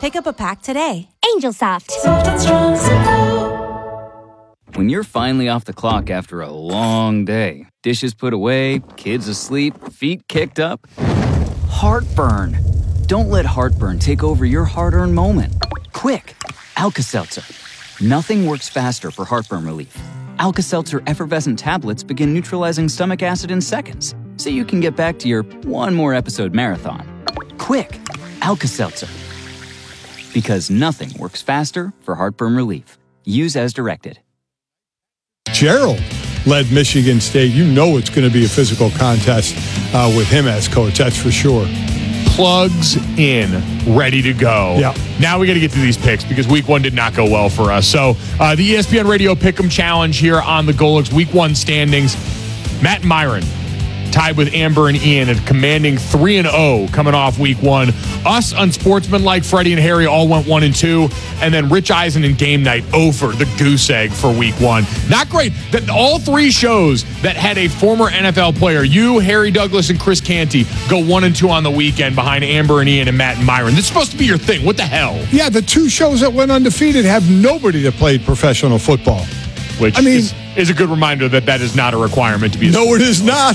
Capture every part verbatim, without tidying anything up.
Pick up a pack today. Angel Soft. Soft and strong Silco. When you're finally off the clock after a long day, dishes put away, kids asleep, feet kicked up, heartburn. Don't let heartburn take over your hard-earned moment. Quick, Alka-Seltzer. Nothing works faster for heartburn relief. Alka-Seltzer effervescent tablets begin neutralizing stomach acid in seconds, so you can get back to your one more episode marathon. Quick, Alka-Seltzer. Because nothing works faster for heartburn relief. Use as directed. Gerald led Michigan State. You know it's going to be a physical contest uh, with him as coach, that's for sure. Plugs in, ready to go. Yeah. Now we got to get to these picks because week one did not go well for us. So uh, the E S P N Radio Pick'em Challenge here on the Golics week one standings. Matt and Myron tied with Amber and Ian at commanding three and oh coming off week one. Us, unsportsmanlike, Freddie and Harry all went one and two. And then Rich Eisen and Game Night over the goose egg for week one. Not great. That all three shows that had a former N F L player, you, Harry Douglas, and Chris Canty, go one and two on the weekend behind Amber and Ian and Matt and Myron. This is supposed to be your thing. What the hell? Yeah, the two shows that went undefeated have nobody that played professional football. Which I mean, is, is a good reminder that that is not a requirement to be. No, it is not.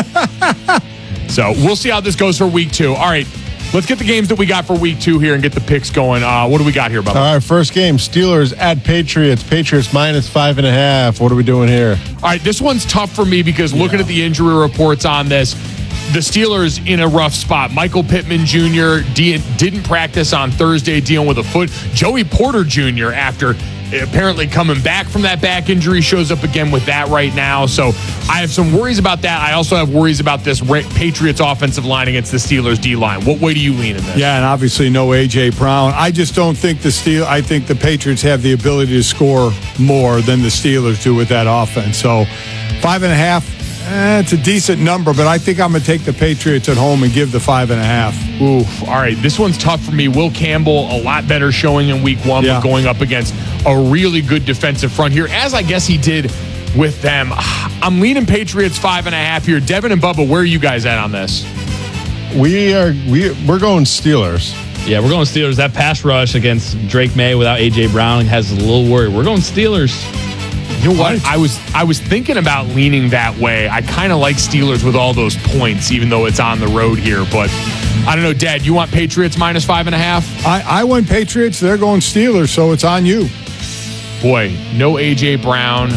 So we'll see how this goes for week two. All right, let's get the games that we got for week two here and get the picks going. Uh, what do we got here, Bubba? All right, first game, Steelers at Patriots. Patriots minus five and a half. What are we doing here? All right, this one's tough for me because looking at the injury reports on this, the Steelers in a rough spot. Michael Pittman Junior de- didn't practice on Thursday dealing with a foot. Joey Porter Junior, after apparently coming back from that back injury, shows up again with that right now. So I have some worries about that. I also have worries about this Patriots offensive line against the Steelers D-line. What way do you lean in this? Yeah, and obviously no A J. Brown. I just don't think the Steel. I think the Patriots have the ability to score more than the Steelers do with that offense. So five and a half. Eh, it's a decent number, but I think I'm going to take the Patriots at home and give the five and a half. Oof. All right, this one's tough for me. Will Campbell, a lot better showing in week one, yeah. but going up against a really good defensive front here, as I guess he did with them. I'm leaning Patriots five and a half here. Devin and Bubba, where are you guys at on this? We are we we're going Steelers. Yeah, we're going Steelers. That pass rush against Drake May without A J. Brown has a little worry. We're going Steelers. You know what? I was I was thinking about leaning that way. I kind of like Steelers with all those points, even though it's on the road here. But I don't know, Dad, you want Patriots minus five and a half? I, I went Patriots. They're going Steelers, so it's on you. Boy, no A J. Brown.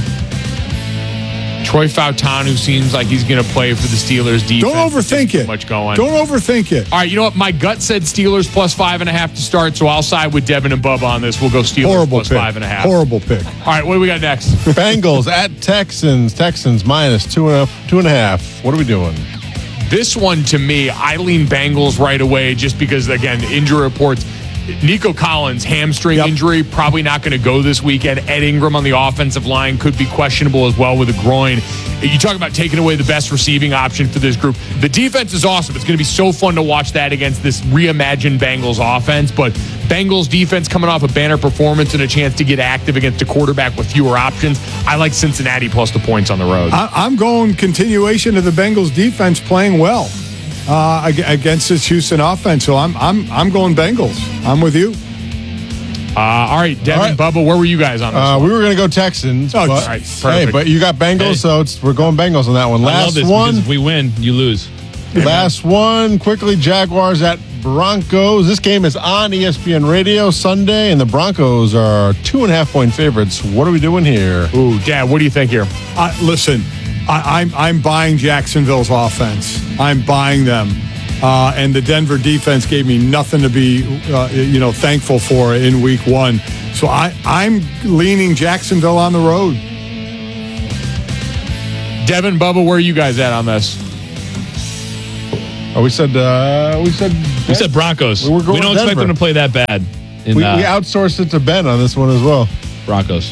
Troy Fautanu seems like he's going to play for the Steelers defense. Don't overthink it. Much going. Don't overthink it. All right, you know what? My gut said Steelers plus five and a half to start, so I'll side with Devin and Bubba on this. We'll go Steelers Horrible plus pick. five and a half. Horrible pick. All right, what do we got next? Bengals at Texans. Texans minus two and a, two and a half. What are we doing? This one, to me, I lean Bengals right away just because, again, injury reports. Nico Collins, hamstring yep. injury, probably not going to go this weekend. Ed Ingram on the offensive line could be questionable as well with a groin. You talk about taking away the best receiving option for this group. The defense is awesome. It's going to be so fun to watch that against this reimagined Bengals offense. But Bengals defense coming off a banner performance and a chance to get active against a quarterback with fewer options. I like Cincinnati plus the points on the road. I, I'm going continuation of the Bengals defense playing well uh, against this Houston offense. So I'm I'm I'm going Bengals. I'm with you. Uh, all right, Devin, all right. Bubba, where were you guys on this uh, one? We were going to go Texans. Oh, but, right, hey, but you got Bengals, hey. so it's, we're going Bengals on that one. Last I love this one. If we win, you lose. Last one, quickly, Jaguars at Broncos. This game is on E S P N Radio Sunday, and the Broncos are two and a half point favorites. What are we doing here? Ooh, Dad, what do you think here? Uh, listen, I, I'm I'm buying Jacksonville's offense. I'm buying them. Uh, and the Denver defense gave me nothing to be, uh, you know, thankful for in week one. So I, I'm leaning Jacksonville on the road. Devin, Bubba, where are you guys at on this? Oh, we said uh, we said we said Broncos. We, we don't Denver. expect them to play that bad. In, we, uh, we outsourced it to Ben on this one as well. Broncos.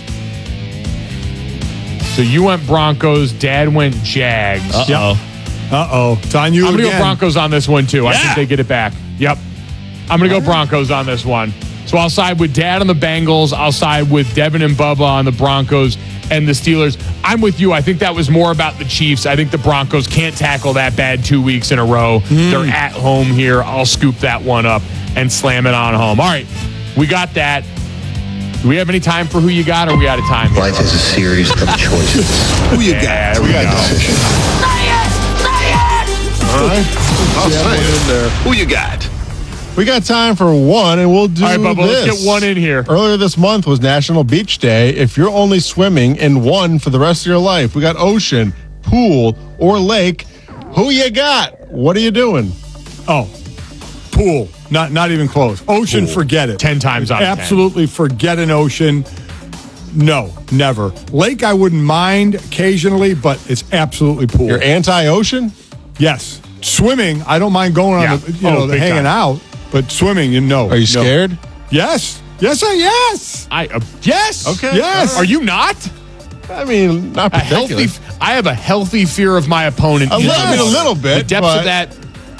So you went Broncos. Dad went Jags. Uh oh. Yep. Uh-oh. It's on you I'm going to again. go Broncos on this one, too. Yeah. I think they get it back. Yep. I'm going to go Broncos on this one. So I'll side with Dad on the Bengals. I'll side with Devin and Bubba on the Broncos and the Steelers. I'm with you. I think that was more about the Chiefs. I think the Broncos can't tackle that bad two weeks in a row. Mm. They're at home here. I'll scoop that one up. and slam it on home. All right, we got that. Do we have any time for who you got, or are we out of time here? Life is a series of choices. Who you Yeah, got? there we got go. decision. All right. I'll say it in there. Who you got? We got time for one, and we'll do All right, Bubba, this. let's get one in here. Earlier this month was National Beach Day. If you're only swimming in one for the rest of your life, we got ocean, pool, or lake. Who you got? What are you doing? Oh, pool. Not not even close. Ocean, Pool. forget it. ten times out of ten. Absolutely forget an ocean. No, never. Lake, I wouldn't mind occasionally, but it's absolutely pool. You're anti-ocean? Yes. Swimming, I don't mind going Yeah. on the, you Oh, know, the big hanging time. out, but swimming, you know. Are you no. scared? Yes. Yes, I yes. I uh, yes. Okay. Yes. Are you not? I mean, not A particularly. healthy. I have a healthy fear of my opponent. A in the little bit, a water. little bit, The depths but- of that.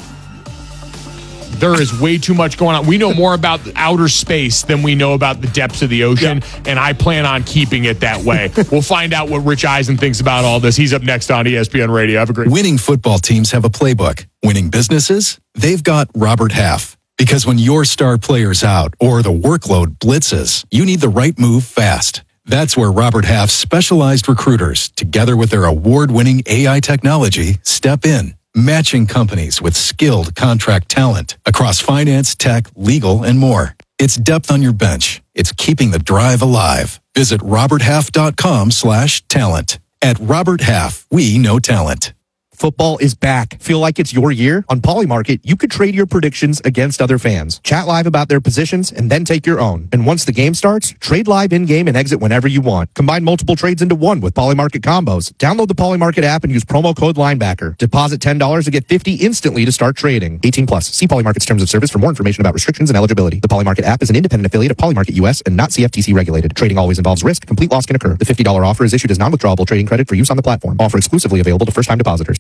There is way too much going on. We know more about outer space than we know about the depths of the ocean, and I plan on keeping it that way. We'll find out what Rich Eisen thinks about all this. He's up next on E S P N Radio. Have a great Winning football teams have a playbook. Winning businesses, they've got Robert Half. Because when your star player's out or the workload blitzes, you need the right move fast. That's where Robert Half's specialized recruiters, together with their award-winning A I technology, step in, matching companies with skilled contract talent across finance, tech, legal, and more. It's depth on your bench. It's keeping the drive alive. Visit roberthalf.com slash talent. At Robert Half, we know talent. Football is back. Feel like it's your year? On Polymarket, you could trade your predictions against other fans. Chat live about their positions and then take your own. And once the game starts, trade live in-game and exit whenever you want. Combine multiple trades into one with Polymarket combos. Download the Polymarket app and use promo code linebacker. Deposit ten dollars to get fifty dollars instantly to start trading. eighteen plus. See Polymarket's terms of service for more information about restrictions and eligibility. The Polymarket app is an independent affiliate of Polymarket U S and not C F T C regulated. Trading always involves risk. Complete loss can occur. The fifty dollars offer is issued as non-withdrawable trading credit for use on the platform. Offer exclusively available to first-time depositors.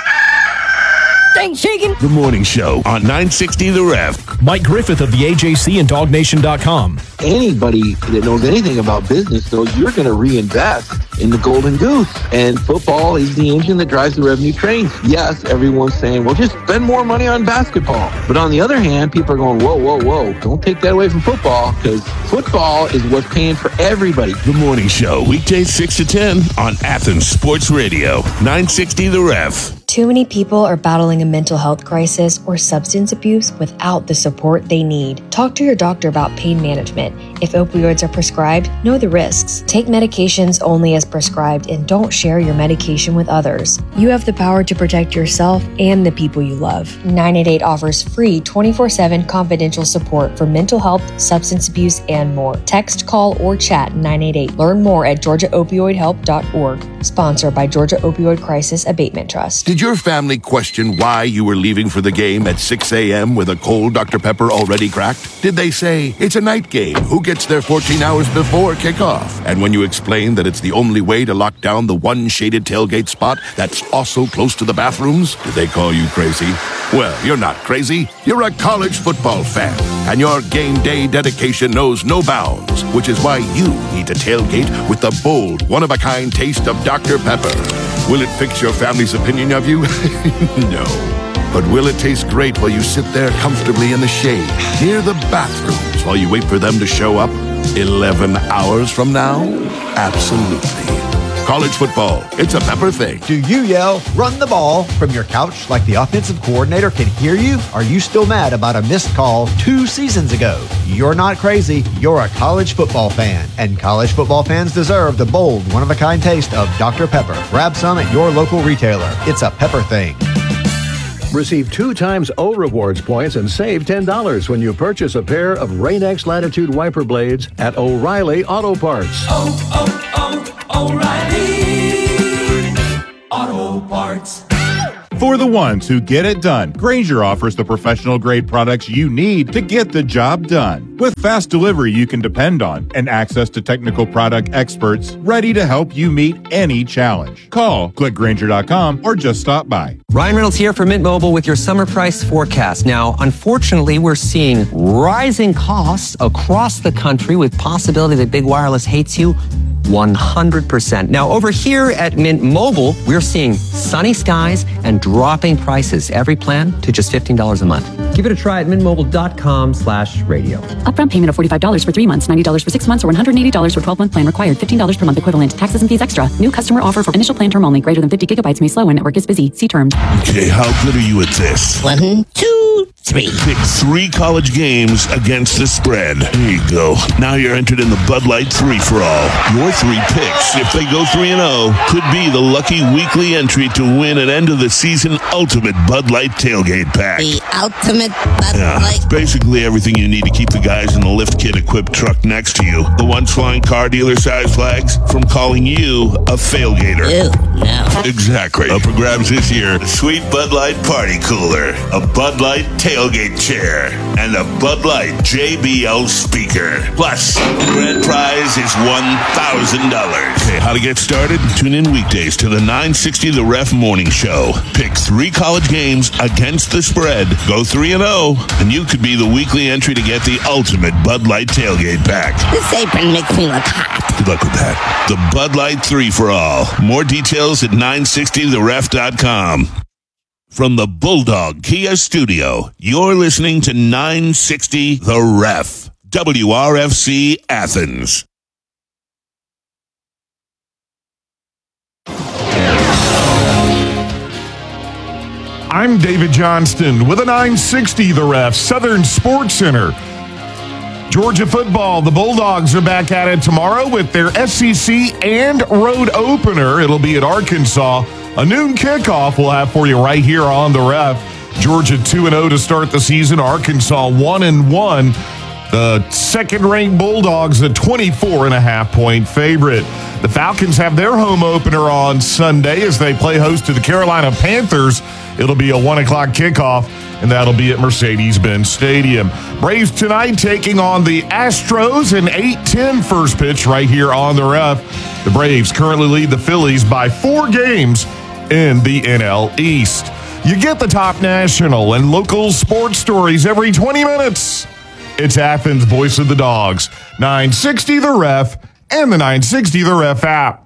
The Morning Show on nine sixty The Ref. Mike Griffith of the A J C and dog nation dot com. Anybody that knows anything about business knows you're going to reinvest in the golden goose. And football is the engine that drives the revenue train. Yes, everyone's saying, well, just spend more money on basketball. But on the other hand, people are going, whoa, whoa, whoa, don't take that away from football, because football is what's paying for everybody. The Morning Show, weekdays six to ten on Athens Sports Radio, nine sixty The Ref. Too many people are battling a mental health crisis or substance abuse without the support they need. Talk to your doctor about pain management. If opioids are prescribed, know the risks. Take medications only as prescribed and don't share your medication with others. You have the power to protect yourself and the people you love. nine eight eight offers free twenty-four seven confidential support for mental health, substance abuse, and more. Text, call, or chat nine eight eight. Learn more at georgia opioid help dot org. Sponsored by Georgia Opioid Crisis Abatement Trust. Did your family question why you were leaving for the game at six a.m. with a cold Doctor Pepper already cracked? Did they say, it's a night game, who gets there fourteen hours before kickoff? And when you explained that it's the only way to lock down the one shaded tailgate spot that's also close to the bathrooms, did they call you crazy? Well, you're not crazy. You're a college football fan. And your game day dedication knows no bounds, which is why you need to tailgate with the bold, one-of-a-kind taste of Doctor Pepper. Will it fix your family's opinion of you? No. But will it taste great while you sit there comfortably in the shade, near the bathrooms, while you wait for them to show up eleven hours from now? Absolutely. College football, it's a Pepper thing. Do you yell, run the ball, from your couch like the offensive coordinator can hear you? Are you still mad about a missed call two seasons ago? You're not crazy. You're a college football fan. And college football fans deserve the bold, one-of-a-kind taste of Doctor Pepper. Grab some at your local retailer. It's a Pepper thing. Receive two times O Rewards points and save ten dollars when you purchase a pair of Rain-X Latitude wiper blades at O'Reilly Auto Parts. Oh, oh, oh, O'Reilly Auto Parts. For the ones who get it done, Grainger offers the professional-grade products you need to get the job done. With fast delivery you can depend on and access to technical product experts ready to help you meet any challenge. Call, click Grainger dot com, or just stop by. Ryan Reynolds here for Mint Mobile with your summer price forecast. Now, unfortunately, we're seeing rising costs across the country with possibility that big wireless hates you one hundred percent. Now, over here at Mint Mobile, we're seeing sunny skies and dropping prices. Every plan to just fifteen dollars a month. Give it a try at mintmobile.com slash radio. Upfront payment of forty-five dollars for three months, ninety dollars for six months, or one hundred eighty dollars for twelve-month plan required. fifteen dollars per month equivalent. Taxes and fees extra. New customer offer for initial plan term only. Greater than fifty gigabytes may slow when network is busy. See terms. Okay, how good are you at this? One, two, three. Pick three college games against the spread. There you go. Now you're entered in the Bud Light three-for-all. Your three picks, if they go three and oh, could be the lucky weekly entry to win an end-of-the-season ultimate Bud Light tailgate pack. The ultimate Bud Yeah, Light. basically everything you need to keep the guys in the lift kit equipped truck next to you. The ones flying car dealer size flags from calling you a failgater. Ew, no. Exactly. Up for grabs this year, a sweet Bud Light party cooler, a Bud Light tailgate chair, and a Bud Light J B L speaker. Plus, the grand prize is one thousand dollars. Okay, how to get started? Tune in weekdays to the nine sixty The Ref Morning Show. Pick three college games against the spread. Go three and oh, and you could be the weekly entry to get the ultimate Bud Light tailgate pack. This apron makes me look hot. Good luck with that. The Bud Light three for all. More details at nine sixty the ref dot com. From the Bulldog Kia Studio, you're listening to nine sixty The Ref. W R F C Athens. I'm David Johnston with a nine sixty The Ref, Southern Sports Center. Georgia football, the Bulldogs are back at it tomorrow with their S E C and road opener. It'll be at Arkansas. A noon kickoff we'll have for you right here on The Ref. Georgia two and oh to start the season. Arkansas one and one. The second-ranked Bulldogs, a twenty-four and a half point favorite. The Falcons have their home opener on Sunday as they play host to the Carolina Panthers. It'll be a one o'clock kickoff, and that'll be at Mercedes-Benz Stadium. Braves tonight taking on the Astros, an eight ten first pitch right here on The Ref. The Braves currently lead the Phillies by four games in the N L East. You get the top national and local sports stories every twenty minutes. It's Athens' Voice of the Dogs, nine sixty The Ref, and the nine sixty The Ref app.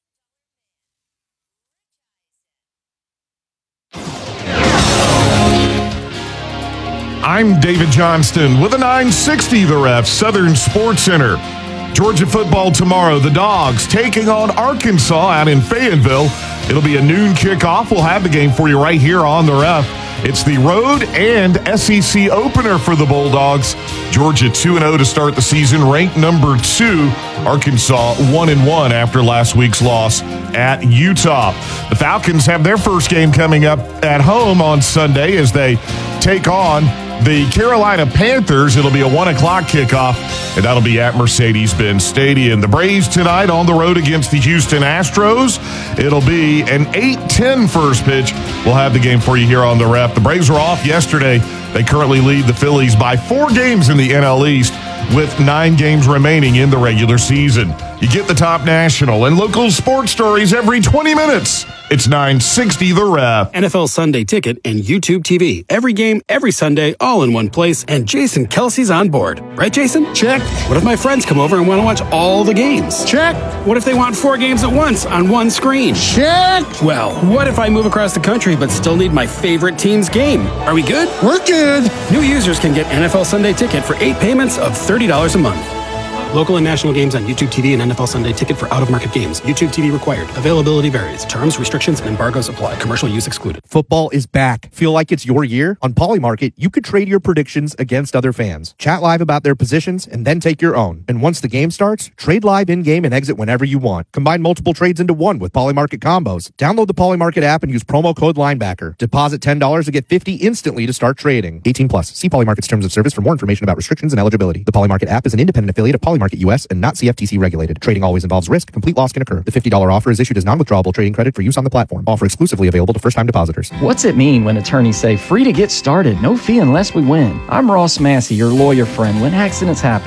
I'm David Johnston with a nine sixty The Ref, Southern Sports Center. Georgia football tomorrow. The Dogs taking on Arkansas out in Fayetteville. It'll be a noon kickoff. We'll have the game for you right here on The Ref. It's the road and S E C opener for the Bulldogs. Georgia two and oh to start the season, ranked number two. Arkansas one and one after last week's loss at Utah. The Falcons have their first game coming up at home on Sunday as they take on the Carolina Panthers. It'll be a one o'clock kickoff, and that'll be at Mercedes-Benz Stadium. The Braves tonight on the road against the Houston Astros. It'll be an eight ten first pitch. We'll have the game for you here on The Ref. The Braves were off yesterday. They currently lead the Phillies by four games in the N L East with nine games remaining in the regular season. You get the top national and local sports stories every twenty minutes. It's nine sixty The Ref. N F L Sunday Ticket and YouTube T V. Every game, every Sunday, all in one place. And Jason Kelsey's on board. Right, Jason? Check. What if my friends come over and want to watch all the games? Check. What if they want four games at once on one screen? Check. Well, what if I move across the country but still need my favorite team's game? Are we good? We're good. New users can get N F L Sunday Ticket for eight payments of thirty dollars a month. Local and national games on YouTube T V and N F L Sunday Ticket for out-of-market games. YouTube T V required. Availability varies. Terms, restrictions, and embargoes apply. Commercial use excluded. Football is back. Feel like it's your year? On Polymarket, you could trade your predictions against other fans. Chat live about their positions and then take your own. And once the game starts, trade live in-game and exit whenever you want. Combine multiple trades into one with Polymarket combos. Download the Polymarket app and use promo code Linebacker. Deposit ten dollars to get fifty dollars instantly to start trading. eighteen plus. See Polymarket's terms of service for more information about restrictions and eligibility. The Polymarket app is an independent affiliate of Polymarket U S and not C F T C regulated. Trading always involves risk. Complete loss can occur. The fifty dollars offer is issued as non-withdrawable trading credit for use on the platform. Offer exclusively available to first-time depositors. What's it mean when attorneys say free to get started, no fee unless we win? I'm Ross Massey, your lawyer friend. When accidents happen,